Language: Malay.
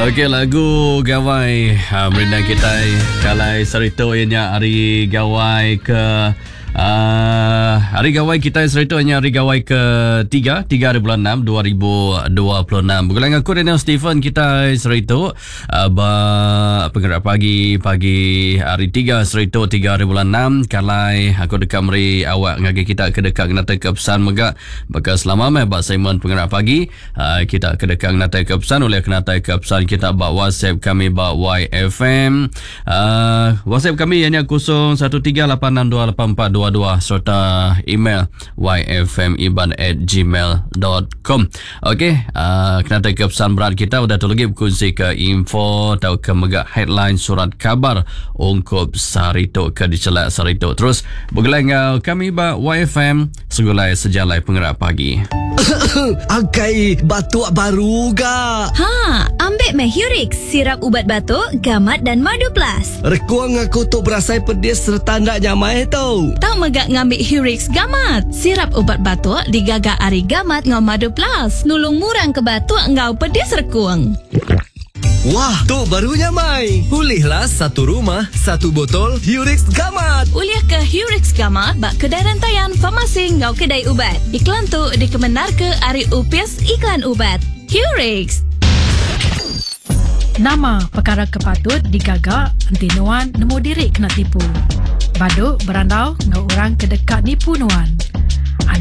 Okey, lagu gawai merindang kita kalai sarito ianya hari gawai ke hari gawai kita sarito ianya hari gawai ke 3 hari bulan 6 2026. Bergulang aku Daniel Stephen kita sarito penggerak pagi hari 3 sarito 3 hari bulan 6 kalai aku dekat meri awak ngagi kita kedekat nata ke pesan megak bakal selama bak Simon penggerak pagi kita kedekat nata ke pesan oleh kenata ke pesan kita bak WhatsApp kami bak YFM WhatsApp kami ianya 0138628422 serta email yfmiban@gmail.com. Okey, kenata ke pesan berat kita udah terlagi berkongsi ke info atau ke megak headline surat kabar ungkup sarito ke dicelak sarito. Terus bergelang kami bak YFM segulai sejalai penggerak pagi. Angkai batuk baru ga? Ambil Mehurix, sirap ubat batuk, gamat dan madu plus. Rekuang aku tu berasai pedis serta ndak nyamai tau. Tak megak ngambil Hurix gamat. Sirap ubat batuk digagak ari gamat ngau madu plus. Nulung murang ke batuk ngau pedis rekuang. Wah, tu barunya mai. Pulihlah satu rumah, satu botol Hurix Gamat. Uliah ke Hurix Gamat bak kedai rantaian farmasi ngau kedai ubat. Iklan tu dikebenar ke ari UPS iklan ubat. Hurix. Nama perkara kepatut digagak henti nuan nemu diri kena tipu. Baduk berandau ngau orang kedekat nipu nuan.